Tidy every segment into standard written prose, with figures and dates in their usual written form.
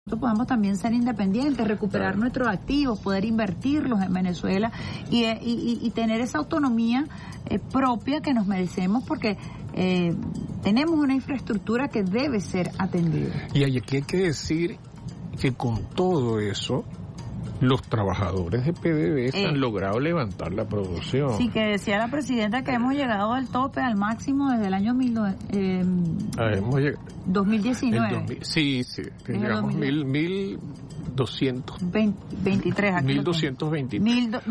podamos también ser independientes, recuperar nuestros activos, poder invertirlos en Venezuela y tener esa autonomía propia que nos merecemos, porque tenemos una infraestructura que debe ser atendida. Y aquí hay que decir que con todo eso, los trabajadores de PDVSA han logrado levantar la producción. Sí, que decía la presidenta que hemos llegado al tope, al máximo desde el año 2019. Sí, que llegamos 1.223 aquí. 1.223.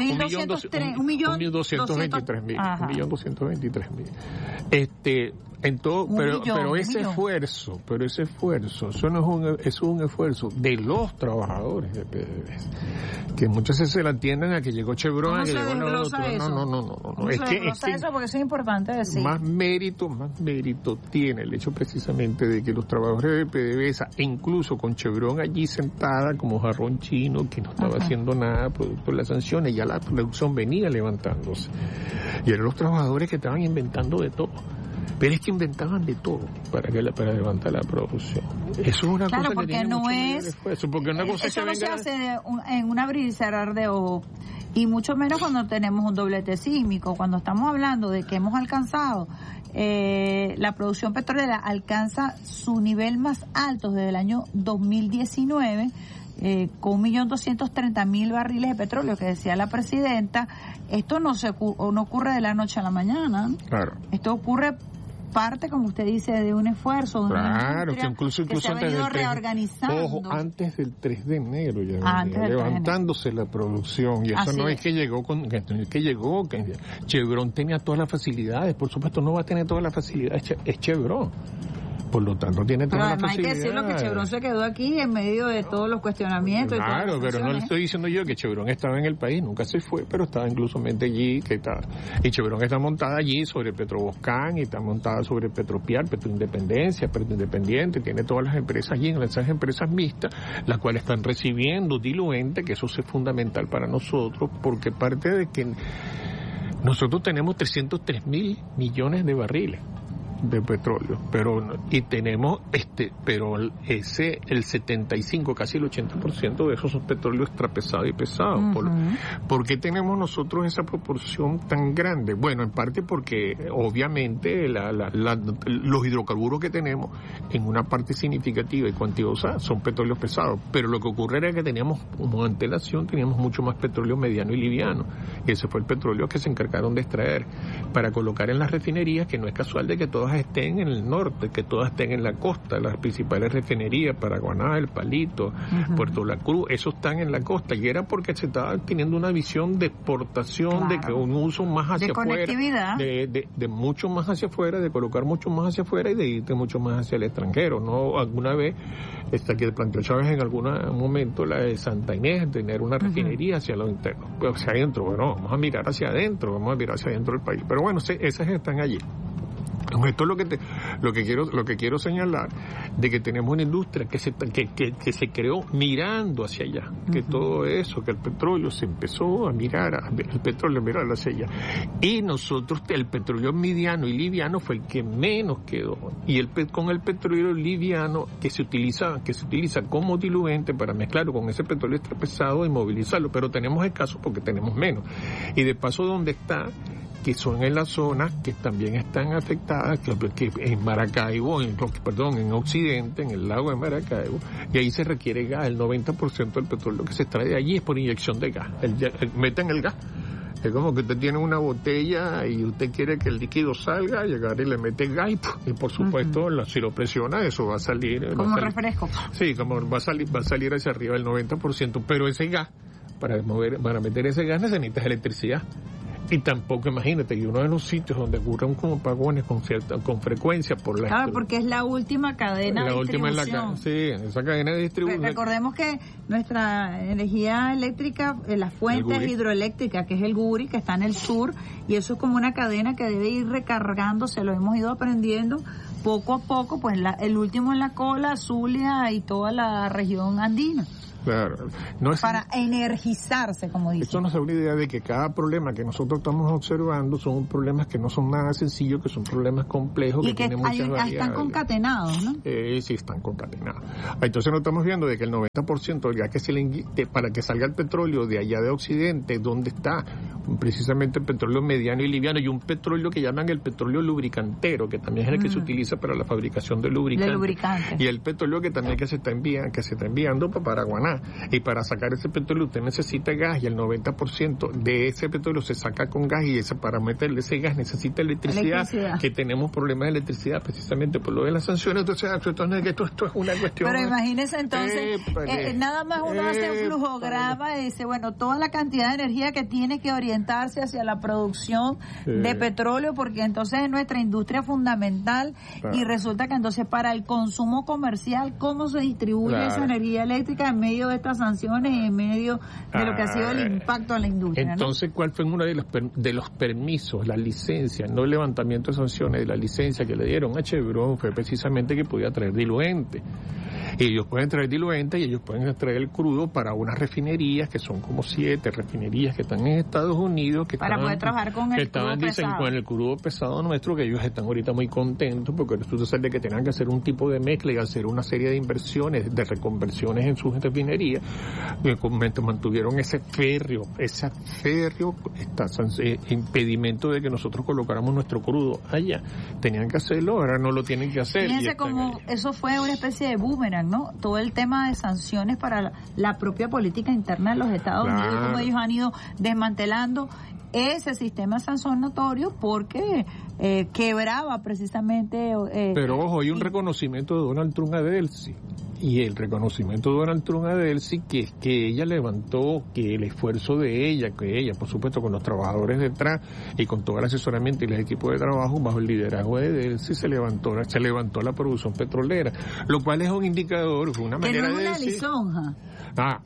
1.223.000. En todo, pero ese esfuerzo, eso no es un esfuerzo de los trabajadores de PDVSA, que muchas veces se la atienden a que llegó Chevron, a que llegó la otra. No. Es que eso, porque eso es importante decir. Más mérito tiene el hecho precisamente de que los trabajadores de PDVSA, incluso con Chevron allí sentada como jarrón chino, que no estaba haciendo nada producto de las sanciones, ya la producción venía levantándose. Y eran los trabajadores que estaban inventando de todo. Pero es que inventaban de todo para levantar la producción. Eso es una cosa que tiene mucho mayor esfuerzo, porque una cosa eso no se hace en un abrir y cerrar de ojos, y mucho menos cuando tenemos un doblete sísmico. Cuando estamos hablando de que hemos alcanzado, la producción petrolera alcanza su nivel más alto desde el año 2019, con 1.230.000 barriles de petróleo, que decía la presidenta. Esto no ocurre de la noche a la mañana. Claro. Esto ocurre parte, como usted dice, de un esfuerzo, de una que incluso se ha venido reorganizando. Ojo, antes del 3 de enero ya venía levantándose la producción, y eso así no es que llegó que Chevron tenía todas las facilidades. Por supuesto no va a tener todas las facilidades, es Chevron. Por lo tanto, tiene toda la facilidad. Hay que decirlo que Chevron se quedó aquí en medio de todos los cuestionamientos. Claro, pero no le estoy diciendo yo que Chevron estaba en el país, nunca se fue, pero estaba incluso allí. Y Chevron está montada allí sobre Petroboscán, y está montada sobre Petropiar, Petroindependencia, Petroindependiente, tiene todas las empresas allí, esas empresas mixtas, las cuales están recibiendo diluente, que eso es fundamental para nosotros, porque parte de que nosotros tenemos 303.000 millones de barriles de petróleo, pero el 75, casi el 80% de esos son petróleo extrapesado y pesado. ¿Por qué tenemos nosotros esa proporción tan grande? Bueno, en parte porque obviamente los hidrocarburos que tenemos en una parte significativa y cuantiosa son petróleos pesados, pero lo que ocurre era que teníamos, como antelación, teníamos mucho más petróleo mediano y liviano, y ese fue el petróleo que se encargaron de extraer para colocar en las refinerías, que no es casual de que todas estén en el norte, que todas estén en la costa. Las principales refinerías, Paraguaná, El Palito, Puerto La Cruz, esos están en la costa, y era porque se estaba teniendo una visión de exportación, de que un uso más hacia afuera, de mucho más hacia afuera, de colocar mucho más hacia afuera y de irte mucho más hacia el extranjero. No, alguna vez que planteó Chávez en algún momento la de Santa Inés, tener una refinería hacia lo interno, hacia adentro. Bueno, vamos a mirar hacia adentro del país, pero bueno, esas están allí. Esto es lo que quiero señalar, de que tenemos una industria que se creó mirando hacia allá, que todo eso, que el petróleo se empezó a mirar, hacia allá, y nosotros el petróleo mediano y liviano fue el que menos quedó, y con el petróleo liviano que se utiliza como diluente para mezclarlo con ese petróleo extrapesado y movilizarlo, pero tenemos escaso porque tenemos menos, y de paso donde está, que son en las zonas que también están afectadas, que en Maracaibo, en Occidente, en el lago de Maracaibo, y ahí se requiere gas. El 90% del petróleo que se extrae de allí es por inyección de gas. Meten el gas. Es como que usted tiene una botella y usted quiere que el líquido salga, llegar y le mete gas y por supuesto, si lo presiona, eso va a salir. Como un refresco. Sí, como va a salir hacia arriba el 90%, pero ese gas, para meter ese gas necesitas electricidad. Y tampoco, imagínate, y uno de los sitios donde ocurren como apagones con frecuencia por la... Claro, porque es la última cadena de distribución. Esa cadena de distribución. Recordemos que nuestra energía eléctrica, la fuente hidroeléctrica, que es el Guri, que está en el sur, y eso es como una cadena que debe ir recargándose, lo hemos ido aprendiendo poco a poco, pues el último en la cola, Zulia y toda la región andina. Claro. No es, para energizarse, como dice. Esto nos da una idea de que cada problema que nosotros estamos observando son problemas que no son nada sencillos, que son problemas complejos, que tienen muchas variables. Están concatenados, ¿no? Sí, están concatenados. Entonces nos estamos viendo de que el 90% del gas que para que salga el petróleo de allá de Occidente, donde está precisamente el petróleo mediano y liviano, y un petróleo que llaman el petróleo lubricantero, que también es el que se utiliza para la fabricación de lubricantes. Y el petróleo que también que se está enviando para Paraguaná. Y para sacar ese petróleo usted necesita gas, y el 90% de ese petróleo se saca con gas, y para meterle ese gas necesita electricidad, que tenemos problemas de electricidad precisamente por lo de las sanciones. Entonces esto es una cuestión. Pero imagínese entonces, nada más uno hace un flujograma y dice, bueno, toda la cantidad de energía que tiene que orientarse hacia la producción de petróleo, porque entonces es nuestra industria fundamental, y resulta que entonces para el consumo comercial, ¿cómo se distribuye esa energía eléctrica en medio de estas sanciones y en medio de lo que ha sido el impacto a la industria? Entonces, ¿no? ¿Cuál fue uno de los permisos, las licencias, no el levantamiento de sanciones, de la licencia que le dieron a Chevron? Fue precisamente que podía traer diluente. Y ellos pueden traer diluente, y ellos pueden traer el crudo para unas refinerías, que son como 7 refinerías que están en Estados Unidos, que para poder trabajar con el crudo pesado. Con el crudo pesado nuestro, que ellos están ahorita muy contentos, porque resulta ser de que tenían que hacer un tipo de mezcla y hacer una serie de inversiones, de reconversiones en sus refinerías. Mantuvieron ese férreo impedimento de que nosotros colocáramos nuestro crudo allá. Tenían que hacerlo, ahora no lo tienen que hacer. Fíjense cómo eso fue una especie de boomerang, ¿no? Todo el tema de sanciones para la propia política interna de los Estados Unidos, como ellos han ido desmantelando ese sistema sancionatorio, porque quebraba precisamente. Pero ojo, hay un reconocimiento de Donald Trump a Delcy. Y el reconocimiento de Donald Trump a Delcy, que es que ella levantó, que el esfuerzo de ella, por supuesto, con los trabajadores detrás y con todo el asesoramiento y el equipo de trabajo bajo el liderazgo de Delcy, se levantó la producción petrolera, lo cual es un indicador, fue una manera de decir. Lisonja. Nada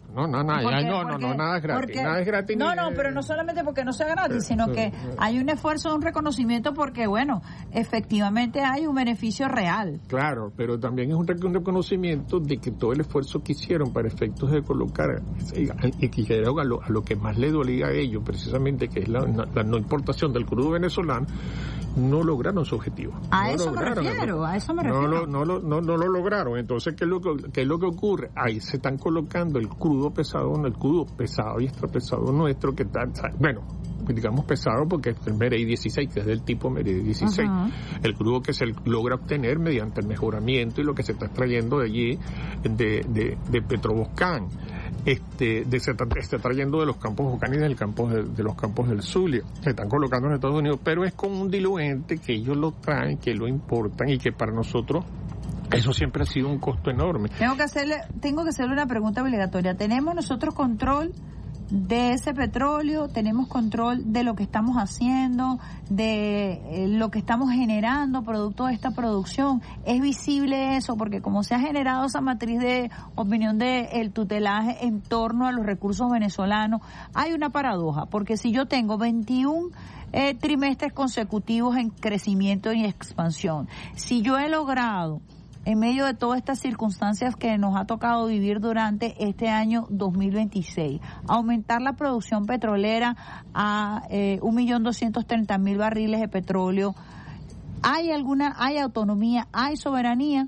es gratis, nada es gratis. Pero no solamente porque no sea gratis, sino que hay un esfuerzo, un reconocimiento, porque bueno, efectivamente hay un beneficio real. Claro, pero también es un reconocimiento de que todo el esfuerzo que hicieron para efectos de colocar, y que llegaron a lo que más le dolía a ellos, precisamente, que es la no importación del crudo venezolano, no lograron su objetivo. A eso me refiero. No lo lograron. Entonces, ¿qué es lo que ocurre? Ahí se están colocando el crudo pesado y extra pesado nuestro, que está, bueno, digamos pesado porque es el Merey 16, que es del tipo Merey 16, el crudo que se logra obtener mediante el mejoramiento y lo que se está extrayendo de allí de Petroboscán, se está trayendo de los campos Bocán y de los campos del Zulia, se están colocando en Estados Unidos, pero es con un diluente que ellos lo traen, que lo importan, y que para nosotros eso siempre ha sido un costo enorme. Tengo que hacerle una pregunta obligatoria. ¿Tenemos nosotros control de ese petróleo? ¿Tenemos control de lo que estamos haciendo, de lo que estamos generando producto de esta producción? ¿Es visible eso? Porque como se ha generado esa matriz de opinión del tutelaje en torno a los recursos venezolanos, hay una paradoja, porque si yo tengo 21 trimestres consecutivos en crecimiento y expansión, si yo he logrado, en medio de todas estas circunstancias que nos ha tocado vivir durante este año 2026, aumentar la producción petrolera a 1.230.000 barriles de petróleo, ¿hay autonomía, hay soberanía?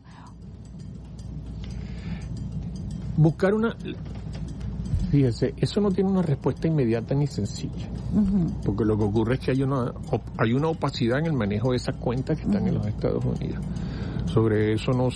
Fíjese, eso no tiene una respuesta inmediata ni sencilla, porque lo que ocurre es que hay una opacidad en el manejo de esas cuentas que están en los Estados Unidos. Sobre eso no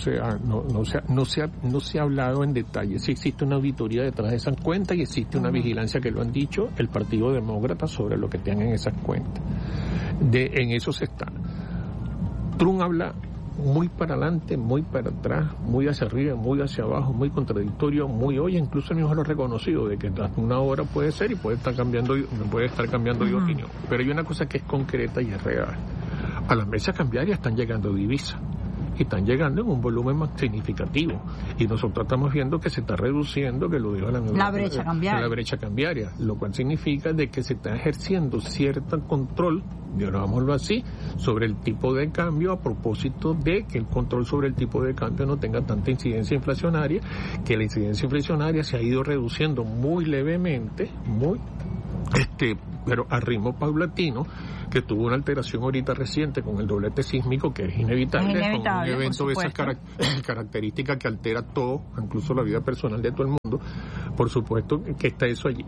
se ha hablado en detalle. Sí existe una auditoría detrás de esas cuentas y existe una vigilancia, que lo han dicho el Partido Demócrata, sobre lo que tengan en esas cuentas. En eso se está. Trump habla muy para adelante, muy para atrás, muy hacia arriba, muy hacia abajo, muy contradictorio, incluso el mismo lo ha reconocido, de que tras una hora puede ser y puede estar cambiando de opinión. Pero hay una cosa que es concreta y es real. A las mesas cambiarias están llegando divisas. y están llegando en un volumen más significativo. Y nosotros estamos viendo que se está reduciendo, que lo dijo la brecha cambiaria. La brecha cambiaria, lo cual significa de que se está ejerciendo cierto control, digámoslo así, sobre el tipo de cambio, a propósito de que el control sobre el tipo de cambio no tenga tanta incidencia inflacionaria, que la incidencia inflacionaria se ha ido reduciendo muy levemente, pero a ritmo paulatino, que tuvo una alteración ahorita reciente con el doblete sísmico, que es inevitable con un evento de esas características que altera todo, incluso la vida personal de todo el mundo. Por supuesto que está eso allí.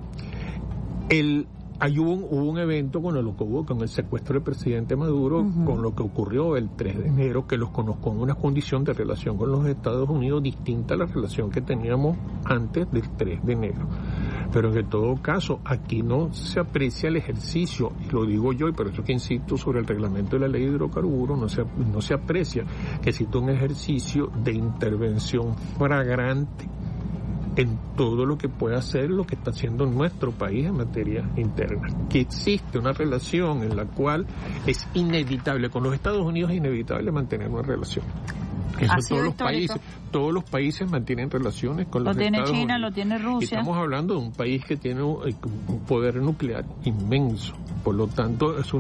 Hubo un evento con el secuestro del presidente Maduro, con lo que ocurrió el 3 de enero, que los colocó en una condición de relación con los Estados Unidos distinta a la relación que teníamos antes del 3 de enero. Pero en todo caso, aquí no se aprecia el ejercicio, y lo digo yo, y por eso que insisto sobre el reglamento de la ley de hidrocarburos, no se aprecia que existe un ejercicio de intervención flagrante en todo lo que puede hacer lo que está haciendo nuestro país en materia interna. Que existe una relación en la cual es inevitable, con los Estados Unidos es inevitable mantener una relación. Eso todos los países mantienen relaciones con los Estados Unidos. Lo tiene China, lo tiene Rusia. Estamos hablando de un país que tiene un poder nuclear inmenso. Por lo tanto, eso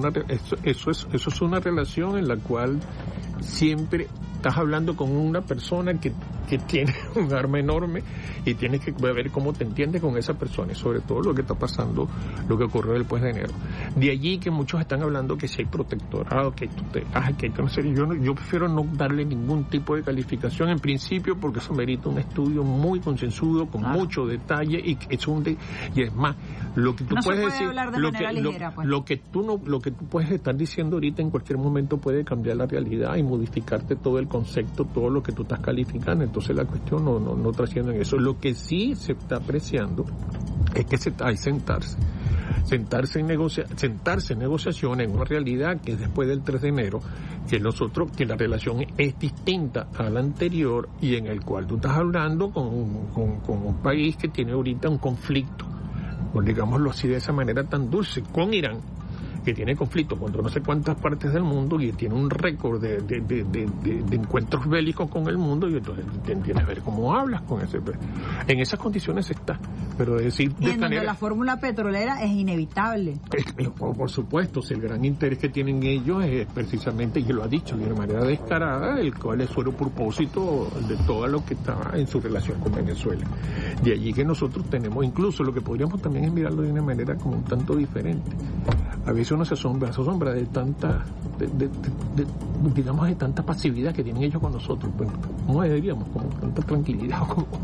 es una relación en la cual siempre estás hablando con una persona que tiene un arma enorme y tienes que ver cómo te entiendes con esa persona, y sobre todo lo que está pasando, lo que ocurrió después de enero. De allí que muchos están hablando que si hay protectorado, que hay tutelaje, que hay que hacer. Yo prefiero no darle ningún tipo de calificación en principio, porque eso merita un estudio muy concienzudo, con mucho detalle, y es más, lo que tú puedes decir, lo que tú puedes estar diciendo ahorita en cualquier momento puede cambiar la realidad y modificarte todo el concepto, todo lo que tú estás calificando. Entonces la cuestión no trasciende en eso. Lo que sí se está apreciando es que hay sentarse en negociación en una realidad que es después del 3 de enero, que la relación es distinta a la anterior, y en el cual tú estás hablando con un país que tiene ahorita un conflicto, pues digámoslo así, de esa manera tan dulce, con Irán, que tiene conflicto contra no sé cuántas partes del mundo y tiene un récord de encuentros bélicos con el mundo, y entonces tienes que ver cómo hablas con ese. En esas condiciones está, pero decir y en donde la fórmula petrolera es inevitable. Por supuesto, si el gran interés que tienen ellos es precisamente, y lo ha dicho de una manera descarada, el cual es su propósito de todo lo que está en su relación con Venezuela. De allí que nosotros tenemos, incluso lo que podríamos también es mirarlo de una manera como un tanto diferente. A veces uno se asombra de tanta, digamos, de tanta pasividad que tienen ellos con nosotros. Pues, no deberíamos, como tanta tranquilidad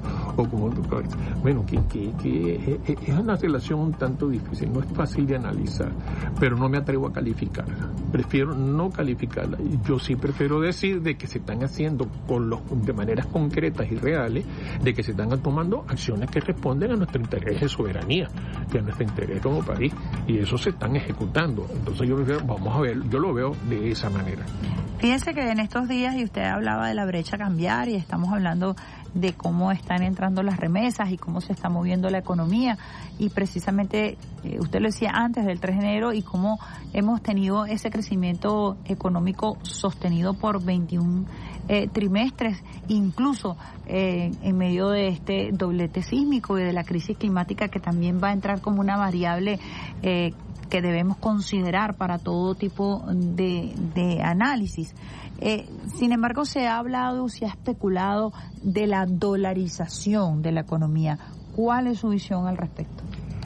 bueno, que es una relación un tanto difícil, no es fácil de analizar, pero no me atrevo a calificarla. Prefiero no calificarla. Yo sí prefiero decir de que se están haciendo de maneras concretas y reales, de que se están tomando acciones que responden a nuestro interés de soberanía, que a nuestro interés como país, y eso se están ejecutando. Entonces yo lo veo de esa manera. Fíjense que en estos días, y usted hablaba de la brecha cambiaria, y estamos hablando de cómo están entrando las remesas y cómo se está moviendo la economía, y precisamente usted lo decía antes del 3 de enero, y cómo hemos tenido ese crecimiento económico sostenido por 21 trimestres, incluso en medio de este doblete sísmico y de la crisis climática, que también va a entrar como una variable que debemos considerar para todo tipo de análisis. Sin embargo, se ha hablado, se ha especulado de la dolarización de la economía. ¿Cuál es su visión al respecto?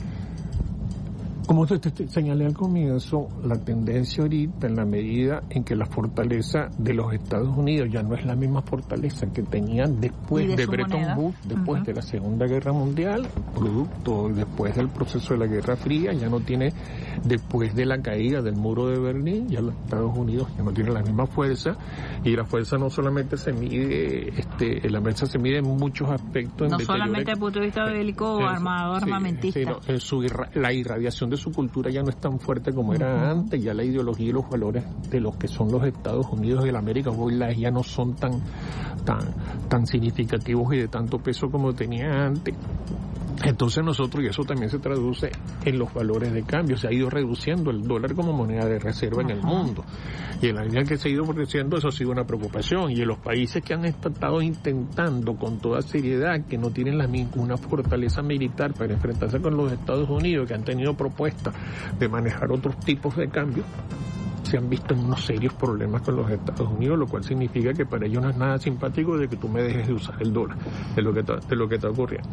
Como te señalé al comienzo, la tendencia ahorita, en la medida en que la fortaleza de los Estados Unidos ya no es la misma fortaleza que tenían después de Bretton Woods, después de la Segunda Guerra Mundial, producto después del proceso de la Guerra Fría, ya no tiene, después de la caída del muro de Berlín, ya los Estados Unidos ya no tienen la misma fuerza, y la fuerza no solamente se mide, la fuerza se mide en muchos aspectos. No solamente desde el punto de vista bélico o armado, armamentista. La irradiación de su cultura ya no es tan fuerte como era antes, ya la ideología y los valores de los que son los Estados Unidos de la América ya no son tan significativos y de tanto peso como tenía antes. Entonces nosotros, y eso también se traduce en los valores de cambio, se ha ido reduciendo el dólar como moneda de reserva en el mundo. Y en la medida que se ha ido reduciendo, eso ha sido una preocupación. Y en los países que han estado intentando con toda seriedad, que no tienen una fortaleza militar para enfrentarse con los Estados Unidos, que han tenido propuestas de manejar otros tipos de cambio, se han visto en unos serios problemas con los Estados Unidos, lo cual significa que para ellos no es nada simpático de que tú me dejes de usar el dólar, de lo que está ocurriendo.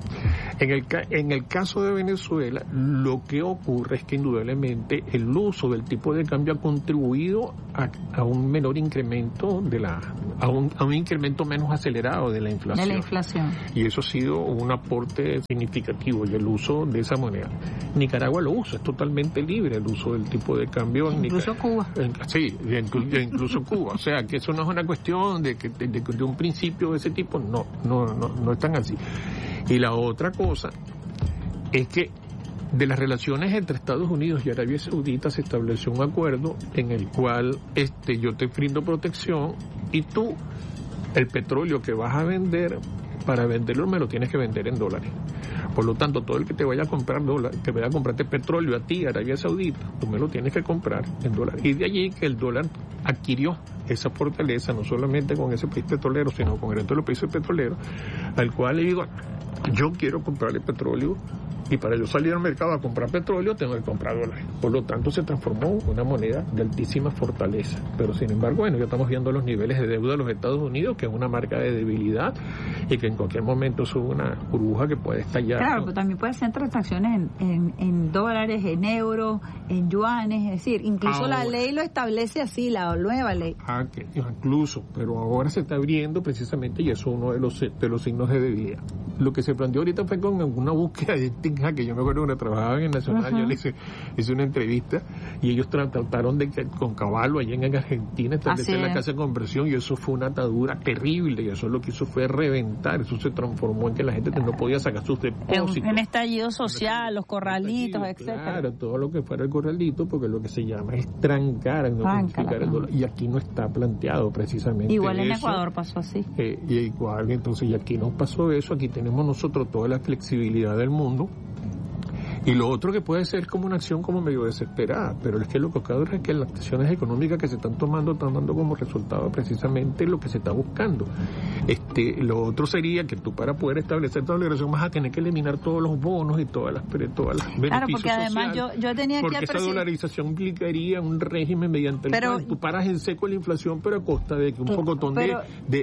En el caso de Venezuela, lo que ocurre es que indudablemente el uso del tipo de cambio ha contribuido a un menor incremento a un incremento menos acelerado de la inflación. Y eso ha sido un aporte significativo del uso de esa moneda. Nicaragua lo usa, es totalmente libre el uso del tipo de cambio. Incluso Cuba. Sí, incluso Cuba. O sea, que eso no es una cuestión de un principio de ese tipo, no es tan así. Y la otra cosa es que de las relaciones entre Estados Unidos y Arabia Saudita se estableció un acuerdo en el cual yo te brindo protección y tú el petróleo que vas a vender, para venderlo me lo tienes que vender en dólares. Por lo tanto, todo el que te vaya a comprar que vaya a comprarte petróleo a ti, Arabia Saudita, tú me lo tienes que comprar en dólares. Y de allí que el dólar adquirió esa fortaleza, no solamente con ese país petrolero, sino con el resto de los países petroleros, al cual le digo, yo quiero comprar el petróleo, y para yo salir al mercado a comprar petróleo tengo que comprar dólares. Por lo tanto, se transformó en una moneda de altísima fortaleza. Pero sin embargo, ya estamos viendo los niveles de deuda de los Estados Unidos, que es una marca de debilidad y que en cualquier momento sube una burbuja que puede estallar. Claro, pero también puede ser transacciones en dólares, en euros, en yuanes, es decir, incluso la ley lo establece así, la nueva ley. Incluso, pero ahora se está abriendo precisamente, y eso es uno de los signos de debilidad. Lo que se planteó ahorita fue con una búsqueda de que yo me acuerdo cuando trabajaba en el Nacional, yo le hice una entrevista y ellos trataron de que con Caballo allá en Argentina establecer la casa de conversión, y eso fue una atadura terrible, y eso lo que hizo fue reventar, eso se transformó en que la gente no podía sacar sus depósitos. En estallido social, los corralitos, etcétera. Claro, todo lo que fuera el corralito, porque lo que se llama es trancar el dólar, y aquí no está planteado precisamente igual en eso. Ecuador pasó así. Y igual, entonces, y aquí no pasó eso, aquí tenemos nosotros toda la flexibilidad del mundo. Y lo otro que puede ser como una acción como medio desesperada, pero es que lo que ocurre es que las acciones económicas que se están tomando están dando como resultado precisamente lo que se está buscando. Lo otro sería que tú, para poder establecer toda la relación, vas a tener que eliminar todos los bonos y todas las beneficios. Claro, porque además yo tenía aquí porque esa dolarización implicaría un régimen mediante el cual tú paras en seco la inflación, pero a costa de que un pocotón de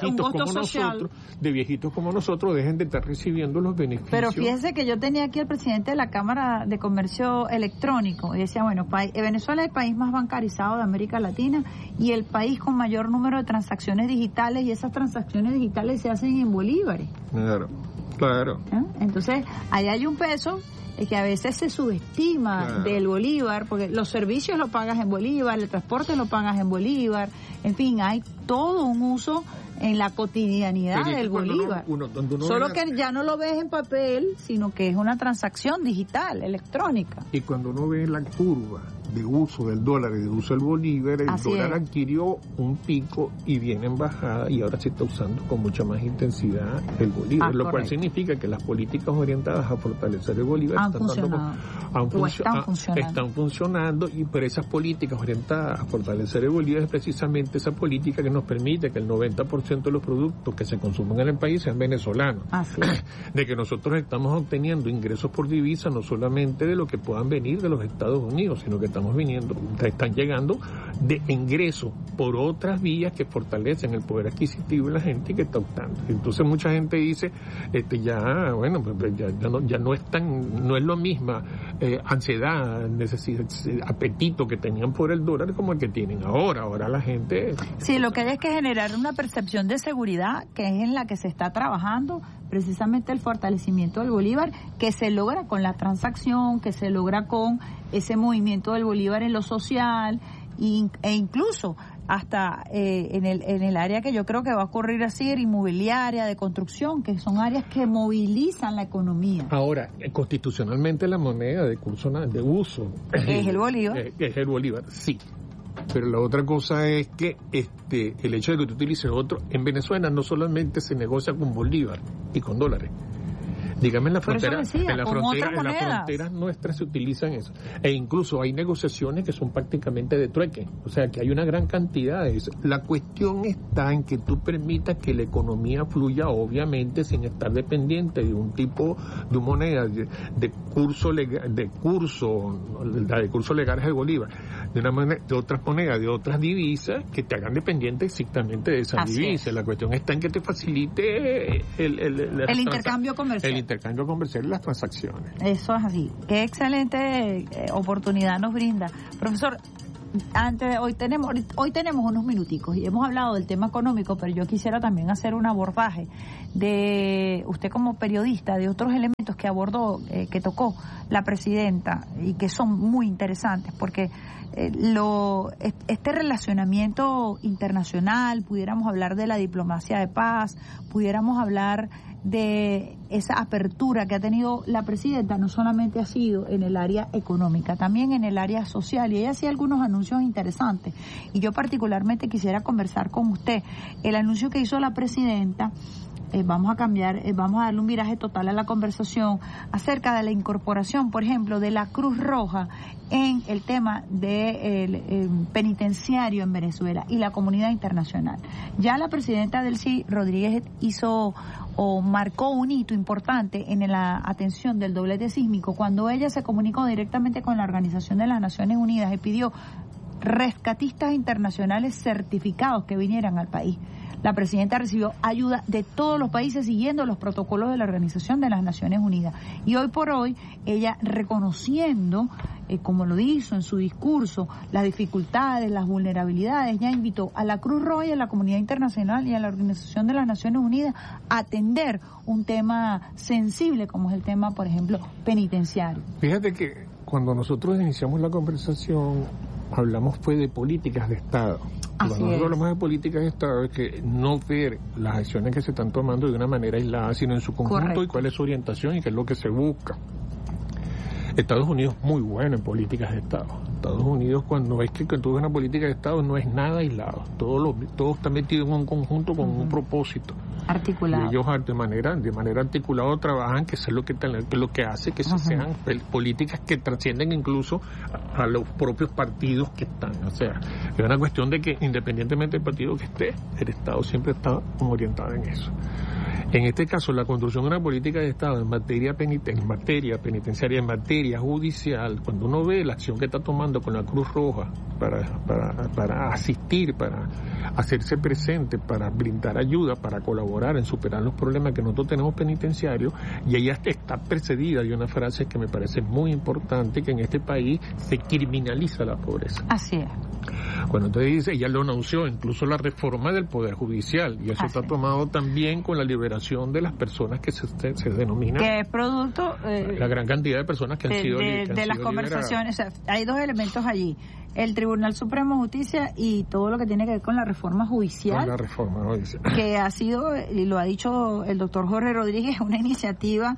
viejitos como nosotros dejen de estar recibiendo los beneficios. Pero fíjese que yo tenía aquí al presidente de la Cámara de Comercio Electrónico y decía, bueno, Venezuela es el país más bancarizado de América Latina y el país con mayor número de transacciones digitales, y esas transacciones digitales se hacen en bolívares. Claro. Entonces, ahí hay un peso que a veces se subestima del bolívar, porque los servicios lo pagas en bolívar, el transporte lo pagas en bolívar, en fin, hay todo un uso en la cotidianidad del bolívar. Solo que ya no lo ves en papel, sino que es una transacción digital, electrónica. Y cuando uno ve la curva de uso del dólar y de uso del bolívar, el dólar adquirió un pico y viene en bajada, y ahora se está usando con mucha más intensidad el bolívar, lo cual significa que las políticas orientadas a fortalecer el bolívar están funcionando, y por esas políticas orientadas a fortalecer el bolívar es precisamente esa política que nos permite que el 90% de los productos que se consumen en el país sean venezolanos. De que nosotros estamos obteniendo ingresos por divisa no solamente de lo que puedan venir de los Estados Unidos, sino que están llegando de ingresos por otras vías que fortalecen el poder adquisitivo de la gente y que está optando. Entonces mucha gente dice, ya no es lo misma ansiedad, necesidad, apetito que tenían por el dólar como el que tienen ahora. Ahora la gente... Sí, lo que hay es que generar una percepción de seguridad, que es en la que se está trabajando precisamente el fortalecimiento del bolívar, que se logra con la transacción, que se logra con ese movimiento del bolívar en lo social e incluso hasta en el área que yo creo que va a ocurrir así, inmobiliaria, de construcción, que son áreas que movilizan la economía. Ahora, constitucionalmente la moneda de curso de uso es el bolívar. Es el bolívar, sí. Pero la otra cosa es que el hecho de que tú utilices otro, en Venezuela no solamente se negocia con bolívar y con dólares. Dígame, en la fronteras nuestras se utilizan eso. E incluso hay negociaciones que son prácticamente de trueque. O sea, que hay una gran cantidad de eso. La cuestión está en que tú permitas que la economía fluya, obviamente, sin estar dependiente de un tipo de moneda, de curso legal, de cursos legales de Bolívar, de otras monedas, de otras divisas, que te hagan dependiente exactamente de esa divisa. La cuestión está en que te facilite el intercambio comercial. El intercambio comercial y las transacciones. Eso es así. Qué excelente oportunidad nos brinda. Profesor, hoy tenemos unos minuticos y hemos hablado del tema económico, pero yo quisiera también hacer un abordaje de usted como periodista, de otros elementos que abordó, que tocó la presidenta y que son muy interesantes, porque este relacionamiento internacional, pudiéramos hablar de la diplomacia de paz, pudiéramos hablar de esa apertura que ha tenido la presidenta, no solamente ha sido en el área económica, también en el área social, y ella hacía algunos anuncios interesantes, y yo particularmente quisiera conversar con usted el anuncio que hizo la presidenta. Vamos a darle un viraje total a la conversación acerca de la incorporación, por ejemplo, de la Cruz Roja en el tema del penitenciario en Venezuela y la comunidad internacional. Ya la presidenta Delcy Rodríguez marcó un hito importante en la atención del doblete sísmico cuando ella se comunicó directamente con la Organización de las Naciones Unidas y pidió rescatistas internacionales certificados que vinieran al país. La presidenta recibió ayuda de todos los países siguiendo los protocolos de la Organización de las Naciones Unidas. Y hoy por hoy, ella reconociendo, como lo hizo en su discurso, las dificultades, las vulnerabilidades, ya invitó a la Cruz Roja y a la comunidad internacional y a la Organización de las Naciones Unidas a atender un tema sensible como es el tema, por ejemplo, penitenciario. Fíjate que cuando nosotros iniciamos la conversación, hablamos de políticas de Estado. Cuando nosotros hablamos de políticas de Estado es que no ver las acciones que se están tomando de una manera aislada, sino en su conjunto. Correcto. Y cuál es su orientación y qué es lo que se busca. Estados Unidos es muy bueno en políticas de Estado. Estados Unidos, cuando es que tú ves una política de Estado, no es nada aislado. Todo está metido en un conjunto con un propósito. Articulado. Y ellos de manera articulada trabajan, que es lo que hace que sean políticas que trascienden incluso a los propios partidos que están. O sea, es una cuestión de que independientemente del partido que esté, el Estado siempre está orientado en eso. En este caso, la construcción de una política de Estado en materia penitenciaria, en materia judicial, cuando uno ve la acción que está tomando con la Cruz Roja para asistir, para hacerse presente, para brindar ayuda, para colaborar en superar los problemas que nosotros tenemos penitenciarios, y ella está precedida de una frase que me parece muy importante, que en este país se criminaliza la pobreza. Así es. Cuando entonces dice, ella lo anunció, incluso la reforma del Poder Judicial, y eso está tomado también con la liberación de las personas que se denominan... Que es producto... la gran cantidad de personas que han sido liberadas. De las conversaciones, o sea, hay dos elementos allí. El Tribunal Supremo de Justicia y todo lo que tiene que ver con la reforma judicial. Con la reforma judicial. Que ha sido, y lo ha dicho el doctor Jorge Rodríguez, una iniciativa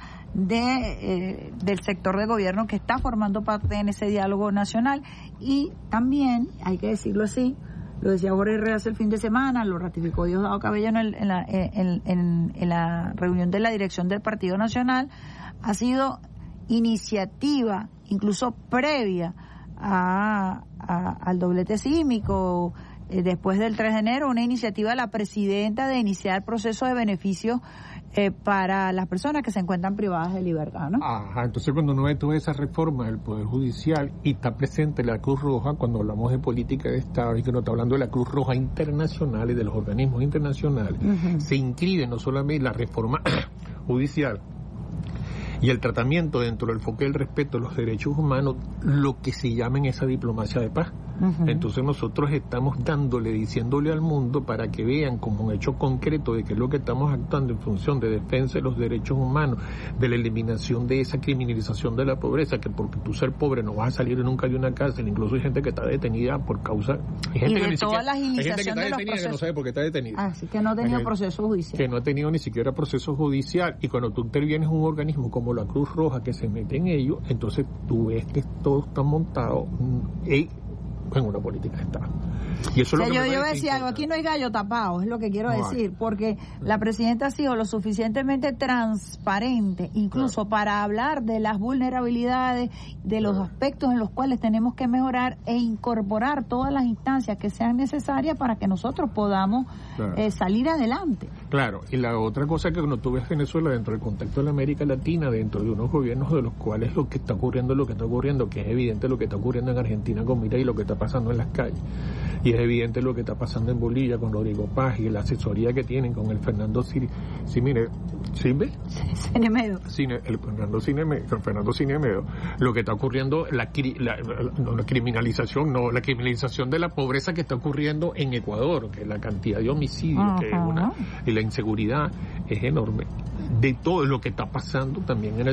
del sector de gobierno que está formando parte en ese diálogo nacional. Y también, hay que decirlo así, lo decía Jorge Herrera el fin de semana, lo ratificó Diosdado Cabello en la reunión de la dirección del Partido Nacional, ha sido iniciativa, incluso previa al doblete sísmico, después del 3 de enero, una iniciativa de la presidenta de iniciar procesos de beneficios para las personas que se encuentran privadas de libertad, ¿no? Ajá, entonces cuando uno ve toda esa reforma del Poder Judicial y está presente la Cruz Roja, cuando hablamos de política de Estado y que uno está hablando de la Cruz Roja internacional y de los organismos internacionales, se inscribe no solamente la reforma judicial y el tratamiento dentro del enfoque del respeto a los derechos humanos, lo que se llama en esa diplomacia de paz. Entonces nosotros estamos diciéndole al mundo para que vean como un hecho concreto de que es lo que estamos actuando en función de defensa de los derechos humanos, de la eliminación de esa criminalización de la pobreza, que porque tú ser pobre no vas a salir nunca de una cárcel, incluso hay gente que está detenida por causa... Hay gente y que de todas las iniciaciones de los procesos. Que no sabe por qué está detenida. Así que no ha tenido proceso judicial. Que no ha tenido ni siquiera proceso judicial, y cuando tú intervienes un organismo como la Cruz Roja que se mete en ello, entonces tú ves que todo está montado en una política de Estado. Y eso es lo que yo voy a decir algo, aquí no hay gallo tapado, es lo que quiero decir, porque la presidenta ha sido lo suficientemente transparente, incluso para hablar de las vulnerabilidades, de los aspectos en los cuales tenemos que mejorar e incorporar todas las instancias que sean necesarias para que nosotros podamos salir adelante. Claro, y la otra cosa que cuando tú ves Venezuela dentro del contexto de la América Latina, dentro de unos gobiernos de los cuales lo que está ocurriendo, que es evidente lo que está ocurriendo en Argentina con Milei y lo que está pasando en las calles, y es evidente lo que está pasando en Bolivia con Rodrigo Paz y la asesoría que tienen con el Fernando Cinemedo, Fernando Cinemedo, lo que está ocurriendo, la criminalización de la pobreza que está ocurriendo en Ecuador, que la cantidad de homicidios que es y la inseguridad es enorme, de todo lo que está pasando también en el